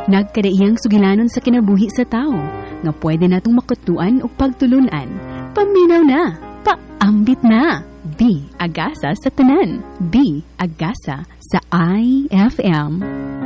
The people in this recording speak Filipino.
Nagkadaiyang sugilanon sa kinabuhi sa tao, nga pwede natong makutuan o pagtulunan. Paminaw na, paambit na. B. Agasa sa tanan. B. Agasa sa IFM.